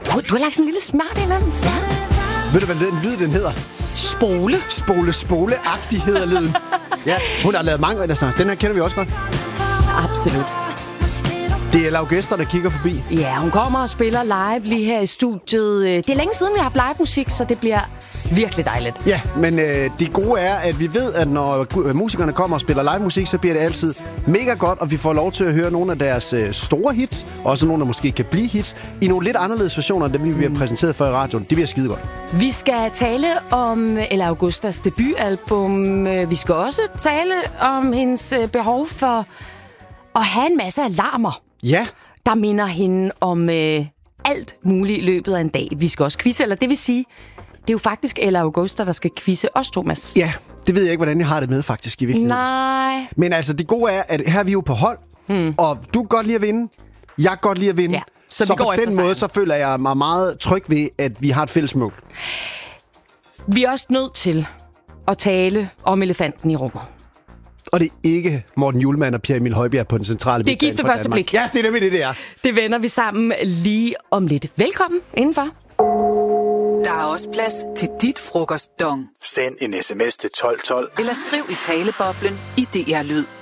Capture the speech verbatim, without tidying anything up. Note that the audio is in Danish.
Du, du har lagt sådan en lille smart ind ad den. Ja. Ved du, hvad den lyd, den hedder? Spole. Spole, spole-agtig hedder lyden. Ja, hun har lavet mange, altså. Den her kender vi også godt. Absolut. Det er Laugæster, der kigger forbi. Ja, hun kommer og spiller live lige her i studiet. Det er længe siden, vi har haft live musik, så det bliver virkelig dejligt. Ja, men øh, det gode er, at vi ved, at når musikerne kommer og spiller live musik, så bliver det altid mega godt, og vi får lov til at høre nogle af deres øh, store hits, også nogle, der måske kan blive hits, i nogle lidt anderledes versioner, end dem vi bliver mm. præsenteret for i radioen. Det bliver skide godt. Vi skal tale om Ella Augustas debutalbum. Vi skal også tale om hendes behov for at have en masse alarmer. Ja. Der minder hende om øh, alt muligt i løbet af en dag. Vi skal også quizze, eller det vil sige, det er jo faktisk Ella Augusta, der skal quizze os, Thomas. Ja, det ved jeg ikke, hvordan jeg har det med faktisk i virkeligheden. Nej. Men altså, det gode er, at her er vi jo på hold, hmm. og du kan godt lide at vinde, jeg kan godt lide at vinde. Ja, så så vi går på efter den sejren. måde, så føler jeg mig meget tryg ved, at vi har et fælles mål. Vi er også nødt til at tale om elefanten i rummet. Og det er ikke Morten Julemand og Pierre Emil Højbjerg på den centrale Det er gift ved første Danmark. blik. Ja, det er nemlig det, det er. Det vender vi sammen lige om lidt. Velkommen indenfor. Der er også plads til dit frokostdong. Send en sms til tolv tolv. Eller skriv i taleboblen i D R Lyd.